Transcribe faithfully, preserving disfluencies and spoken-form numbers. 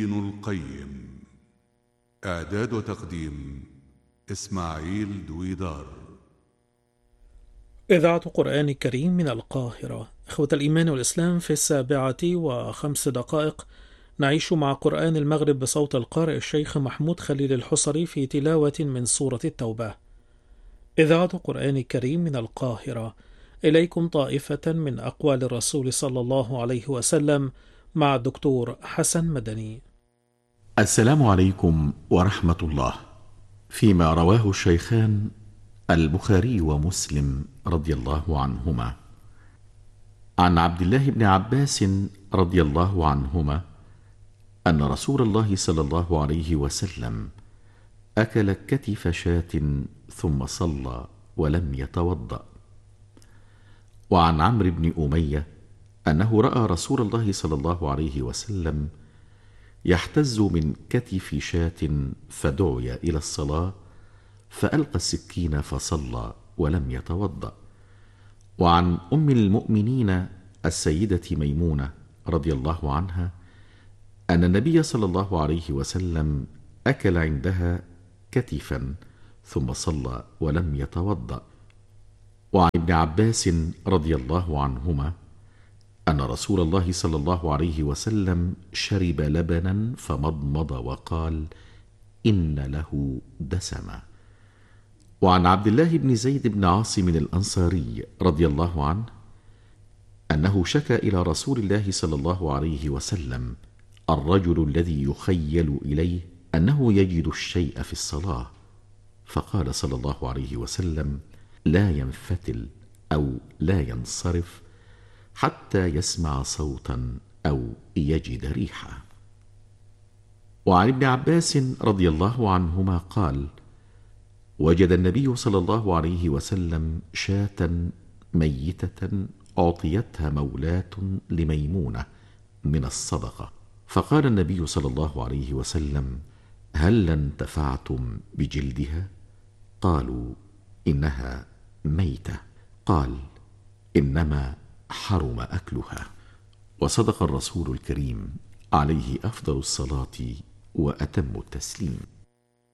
ابن القيم. إعداد وتقديم إسماعيل دويدار. إذاعة قرآن كريم من القاهرة. إخوة الإيمان والإسلام، في السابعة وخمس دقائق نعيش مع قرآن المغرب بصوت القارئ الشيخ محمود خليل الحصري في تلاوة من سورة التوبة. إذاعة قرآن كريم من القاهرة. إليكم طائفة من أقوال الرسول صلى الله عليه وسلم مع الدكتور حسن مدني. السلام عليكم ورحمة الله. فيما رواه الشيخان البخاري ومسلم رضي الله عنهما عن عبد الله بن عباس رضي الله عنهما أن رسول الله صلى الله عليه وسلم أكل كتف شاة ثم صلى ولم يتوضأ. وعن عمرو بن أمية أنه رأى رسول الله صلى الله عليه وسلم يحتز من كتف شاة فدعي إلى الصلاة فألقى السكين فصلى ولم يتوضأ. وعن أم المؤمنين السيدة ميمونة رضي الله عنها أن النبي صلى الله عليه وسلم أكل عندها كتفا ثم صلى ولم يتوضأ. وعن ابن عباس رضي الله عنهما أن رسول الله صلى الله عليه وسلم شرب لبنا فمضمض وقال: إن له دسما. وعن عبد الله بن زيد بن عاصم الأنصاري رضي الله عنه أنه شكى إلى رسول الله صلى الله عليه وسلم الرجل الذي يخيل إليه أنه يجد الشيء في الصلاة، فقال صلى الله عليه وسلم: لا ينفتل أو لا ينصرف حتى يسمع صوتا أو يجد ريحا. وعن ابن عباس رضي الله عنهما قال: وجد النبي صلى الله عليه وسلم شاة ميتة أعطيتها مولاة لميمونة من الصدقة، فقال النبي صلى الله عليه وسلم: هل انتفعتم بجلدها؟ قالوا: إنها ميتة. قال: إنما حرم أكلها. وصدق الرسول الكريم عليه أفضل الصلاة وأتم التسليم.